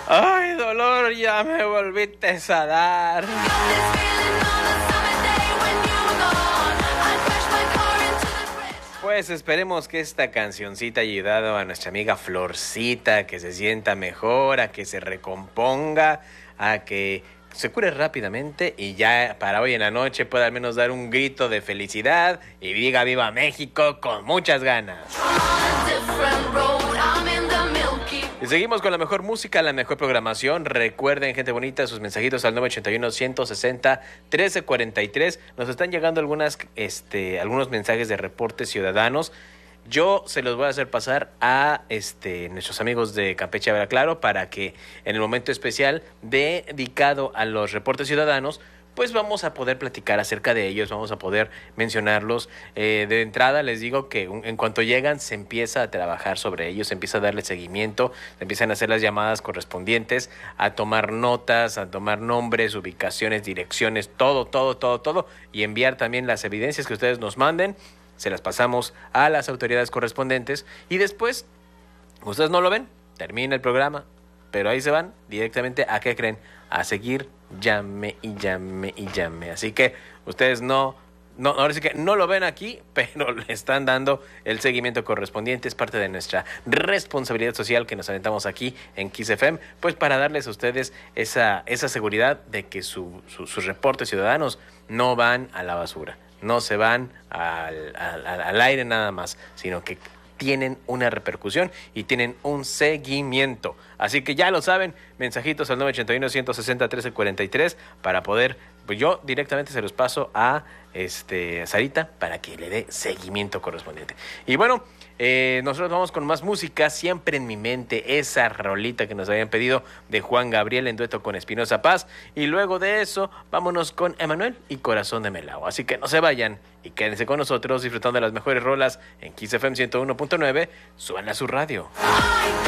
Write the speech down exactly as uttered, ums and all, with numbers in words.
Ay, dolor, ya me volviste a dar. Pues esperemos que esta cancioncita haya ayudado a nuestra amiga Florcita, que se sienta mejor, a que se recomponga, a que se cure rápidamente y ya para hoy en la noche pueda al menos dar un grito de felicidad y diga viva México con muchas ganas. Y seguimos con la mejor música, la mejor programación. Recuerden, gente bonita, sus mensajitos al nueve ochenta y uno, ciento sesenta, trece cuarenta y tres. Nos están llegando algunas, este, algunos mensajes de reportes ciudadanos. Yo se los voy a hacer pasar a este, nuestros amigos de Campeche Habla Claro para que en el momento especial dedicado a los reportes ciudadanos, pues vamos a poder platicar acerca de ellos, vamos a poder mencionarlos. Eh, de entrada les digo que en cuanto llegan se empieza a trabajar sobre ellos, se empieza a darle seguimiento, se empiezan a hacer las llamadas correspondientes, a tomar notas, a tomar nombres, ubicaciones, direcciones, todo, todo, todo, todo, y enviar también las evidencias que ustedes nos manden. Se las pasamos a las autoridades correspondientes y después, ustedes no lo ven, termina el programa, pero ahí se van directamente a ¿qué creen? A seguir llame y llame y llame. Así que ustedes no, no, ahora sí que no lo ven aquí, pero le están dando el seguimiento correspondiente. Es parte de nuestra responsabilidad social que nos aventamos aquí en Kiss F M, pues para darles a ustedes esa, esa seguridad de que su, su, sus reportes ciudadanos no van a la basura, no se van al, al, al aire nada más, sino que tienen una repercusión y tienen un seguimiento. Así que ya lo saben, mensajitos al nueve ochenta y uno, ciento sesenta, trece cuarenta y tres para poder, pues yo directamente se los paso a este, Sarita para que le dé seguimiento correspondiente. Y bueno, eh, nosotros vamos con más música, siempre en mi mente, esa rolita que nos habían pedido de Juan Gabriel en dueto con Espinoza Paz. Y luego de eso, vámonos con Emanuel y Corazón de Melao. Así que no se vayan y quédense con nosotros disfrutando de las mejores rolas en Kiss F M ciento uno punto nueve. Suena su radio.